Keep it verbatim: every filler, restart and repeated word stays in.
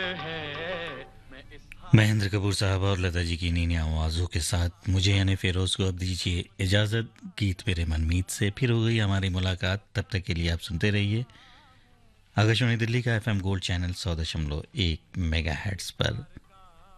महेंद्र कपूर साहब और लता जी की नीनी आवाज़ों के साथ मुझे यानी फिरोज़ को अब दीजिए इजाज़त। गीत मेरे मनमीत से फिर हो गई हमारी मुलाकात। तब तक के लिए आप सुनते रहिए आकाशवाणी दिल्ली का एफएम गोल्ड चैनल सौ दशमलव एक मेगा हेड्स पर।